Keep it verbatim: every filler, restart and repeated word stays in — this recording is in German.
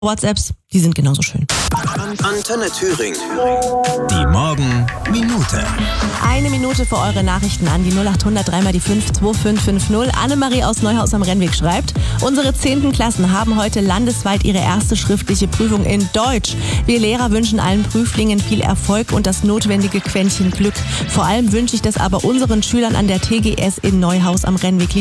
WhatsApps, die sind genauso schön. Antenne Thüringen. Die Morgenminute. Eine Minute für eure Nachrichten an die null acht hundert drei mal die fünf zwei fünf fünf null. Annemarie aus Neuhaus am Rennweg schreibt: Unsere zehnten Klassen haben heute landesweit ihre erste schriftliche Prüfung in Deutsch. Wir Lehrer wünschen allen Prüflingen viel Erfolg und das notwendige Quäntchen Glück. Vor allem wünsche ich das aber unseren Schülern an der T G S in Neuhaus am Rennweg.